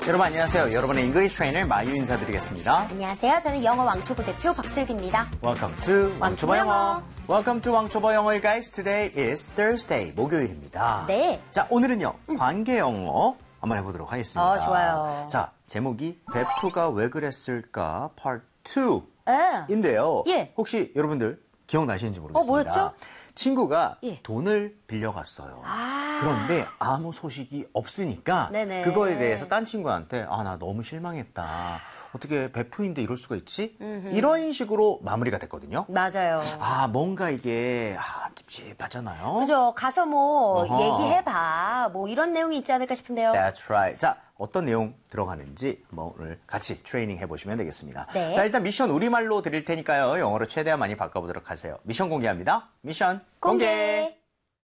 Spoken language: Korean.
여러분 안녕하세요. 여러분의 English Trainer 마유 인사드리겠습니다. 안녕하세요. 저는 영어 왕초보 대표 박슬기입니다. Welcome to 왕초보 영어. Welcome to 왕초보 영어, guys. Today is Thursday, 목요일입니다. 네. 자, 오늘은요, 관계 영어 한번 해보도록 하겠습니다. 좋아요. 자, 제목이 베프가 왜 그랬을까 Part 2인데요. 예. 혹시 여러분들 기억나시는지 모르겠습니다. 뭐였죠? 친구가 예. 돈을 빌려갔어요. 그런데 아무 소식이 없으니까 네네. 그거에 대해서 딴 친구한테 나 너무 실망했다. 어떻게 베프인데 이럴 수가 있지? 이런 식으로 마무리가 됐거든요. 맞아요. 뭔가 이게 찝찝하잖아요. 그죠. 가서 어허. 얘기해봐. 이런 내용이 있지 않을까 싶은데요. That's right. 자, 어떤 내용 들어가는지 오늘 같이 트레이닝 해보시면 되겠습니다. 네. 자, 일단 미션 우리말로 드릴 테니까요. 영어로 최대한 많이 바꿔보도록 하세요. 미션 공개합니다. 미션 공개.